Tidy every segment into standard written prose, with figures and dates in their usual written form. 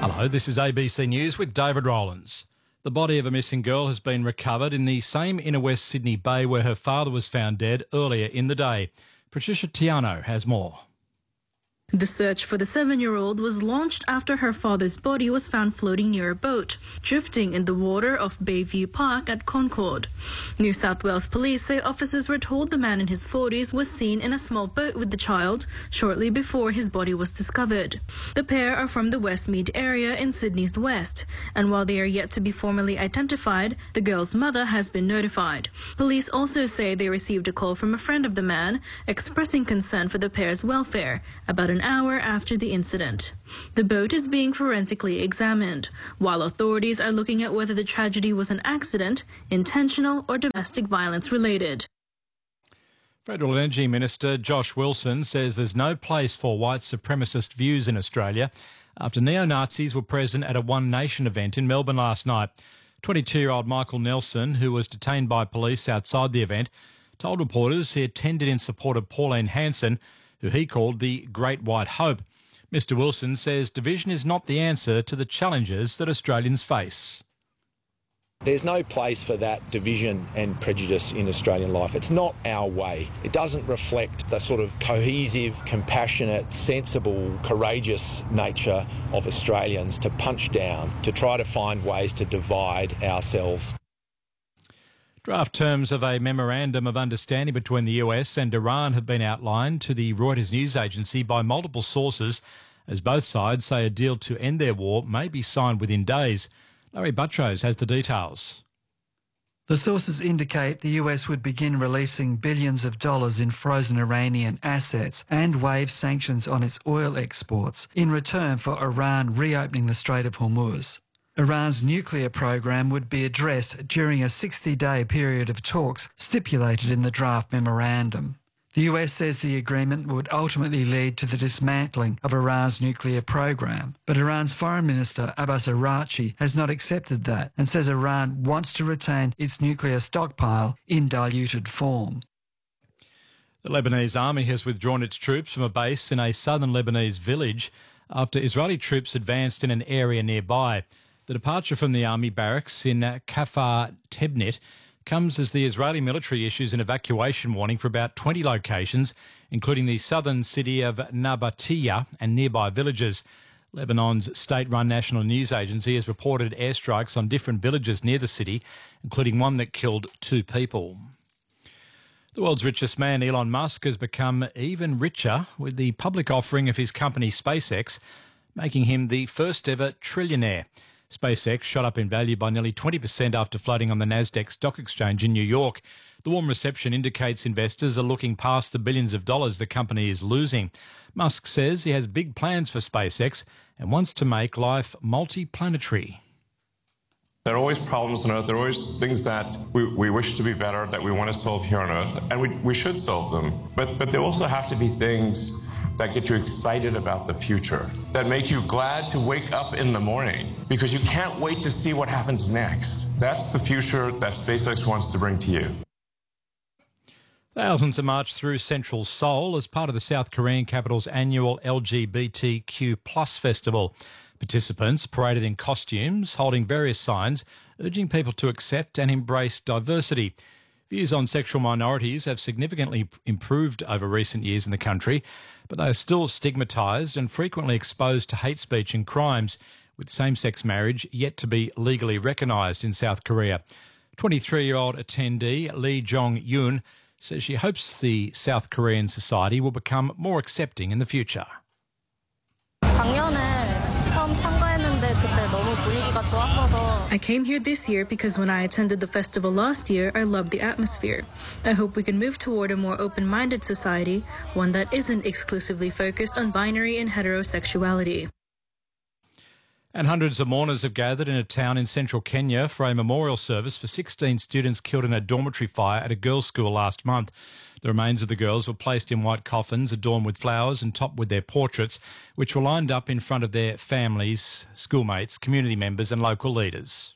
Hello, this is ABC News with David Rowlands. The body of a missing girl has been recovered in the same inner West Sydney bay where her father was found dead earlier in the day. Patricia Tiano has more. The search for the 7-year-old was launched after her father's body was found floating near a boat, drifting in the water of Bayview Park at Concord. New South Wales police say officers were told the man in his 40s was seen in a small boat with the child shortly before his body was discovered. The pair are from the Westmead area in Sydney's west, and while they are yet to be formally identified, the girl's mother has been notified. Police also say they received a call from a friend of the man expressing concern for the pair's welfare about an hour after the incident. The boat is being forensically examined, while authorities are looking at whether the tragedy was an accident, intentional or domestic violence related. Federal Energy Minister Josh Wilson says there's no place for white supremacist views in Australia after neo-Nazis were present at a One Nation event in Melbourne last night. 22-year-old Michael Nelson, who was detained by police outside the event, told reporters he attended in support of Pauline Hanson, who he called the Great White Hope. Mr Wilson says division is not the answer to the challenges that Australians face. There's no place for that division and prejudice in Australian life. It's not our way. It doesn't reflect the sort of cohesive, compassionate, sensible, courageous nature of Australians to punch down, to try to find ways to divide ourselves. Draft terms of a memorandum of understanding between the US and Iran have been outlined to the Reuters news agency by multiple sources, as both sides say a deal to end their war may be signed within days. Larry Buttrose has the details. The sources indicate the US would begin releasing billions of dollars in frozen Iranian assets and waive sanctions on its oil exports in return for Iran reopening the Strait of Hormuz. Iran's nuclear program would be addressed during a 60-day period of talks stipulated in the draft memorandum. The US says the agreement would ultimately lead to the dismantling of Iran's nuclear program, but Iran's Foreign Minister Abbas Araghchi has not accepted that and says Iran wants to retain its nuclear stockpile in diluted form. The Lebanese army has withdrawn its troops from a base in a southern Lebanese village after Israeli troops advanced in an area nearby. The departure from the army barracks in Kafar Tebnit comes as the Israeli military issues an evacuation warning for about 20 locations, including the southern city of Nabatiya and nearby villages. Lebanon's state-run national news agency has reported airstrikes on different villages near the city, including one that killed 2 people. The world's richest man, Elon Musk, has become even richer with the public offering of his company SpaceX, making him the first ever trillionaire. SpaceX shot up in value by nearly 20% after floating on the Nasdaq Stock Exchange in New York. The warm reception indicates investors are looking past the billions of dollars the company is losing. Musk says he has big plans for SpaceX and wants to make life multi-planetary. There are always problems on Earth. There are always things that we wish to be better, that we want to solve here on Earth, and we should solve them. But there also have to be things that get you excited about the future, that make you glad to wake up in the morning because you can't wait to see what happens next. That's the future that SpaceX wants to bring to you. Thousands have marched through central Seoul as part of the South Korean capital's annual LGBTQ+ festival. Participants paraded in costumes, holding various signs, urging people to accept and embrace diversity. Views on sexual minorities have significantly improved over recent years in the country, but they are still stigmatised and frequently exposed to hate speech and crimes, with same-sex marriage yet to be legally recognised in South Korea. 23-year-old attendee Lee Jong-yoon says she hopes the South Korean society will become more accepting in the future. I came here this year because when I attended the festival last year, I loved the atmosphere. I hope we can move toward a more open-minded society, one that isn't exclusively focused on binary and heterosexuality. And hundreds of mourners have gathered in a town in central Kenya for a memorial service for 16 students killed in a dormitory fire at a girls' school last month. The remains of the girls were placed in white coffins adorned with flowers and topped with their portraits, which were lined up in front of their families, schoolmates, community members and local leaders.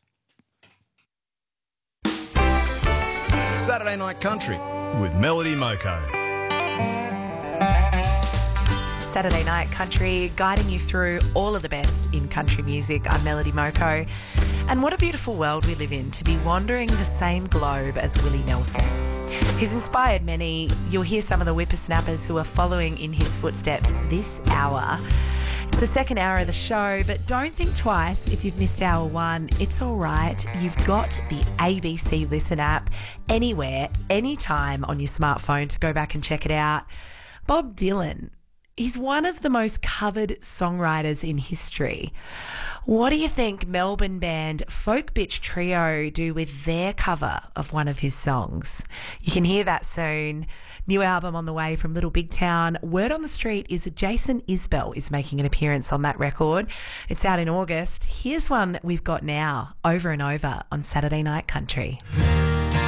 Saturday Night Country with Melody Moko. Saturday Night Country, guiding you through all of the best in country music. I'm Melody Moko. And what a beautiful world we live in to be wandering the same globe as Willie Nelson. He's inspired many. You'll hear some of the whippersnappers who are following in his footsteps this hour. It's the second hour of the show, but don't think twice if you've missed hour one. It's all right. You've got the ABC Listen app anywhere, anytime on your smartphone to go back and check it out. Bob Dylan, he's one of the most covered songwriters in history. What do you think Melbourne band Folk Bitch Trio do with their cover of one of his songs? You can hear that soon. New album on the way from Little Big Town. Word on the street is Jason Isbell is making an appearance on that record. It's out in August. Here's one we've got now, Over and Over on Saturday Night Country.